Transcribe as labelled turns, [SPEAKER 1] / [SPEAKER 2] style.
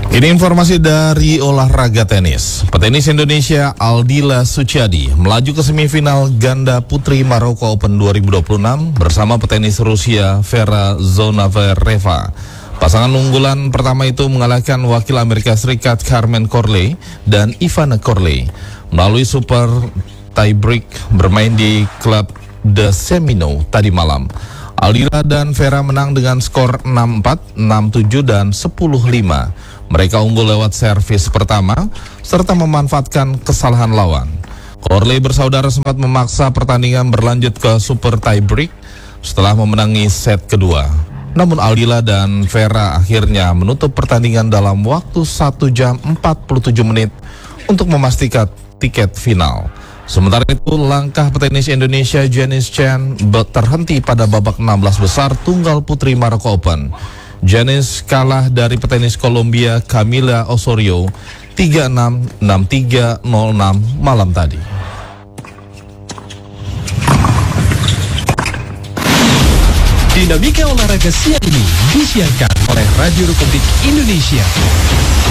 [SPEAKER 1] Ini informasi dari olahraga tenis. Petenis Indonesia Aldila Suciadi melaju ke semifinal ganda putri Maroko Open 2026 bersama petenis Rusia Vera Zvonareva. Pasangan unggulan pertama itu mengalahkan wakil Amerika Serikat Carmen Corley dan Ivana Corley melalui super tiebreak bermain di klub The Semino tadi malam. Aldila dan Vera menang dengan skor 6-4, 6-7, dan 10-5. Mereka unggul lewat servis pertama, serta memanfaatkan kesalahan lawan. Corley bersaudara sempat memaksa pertandingan berlanjut ke super tiebreak setelah memenangi set kedua. Namun Aldila dan Vera akhirnya menutup pertandingan dalam waktu 1 jam 47 menit untuk memastikan tiket final. Sementara itu, langkah petenis Indonesia Janice Chen terhenti pada babak 16 besar tunggal putri Maroko Open. Janice kalah dari petenis Kolombia Camila Osorio 3-6, 6-3, 0-6 malam tadi.
[SPEAKER 2] Dinamika olahraga siang ini disiarkan oleh Radio Republik Indonesia.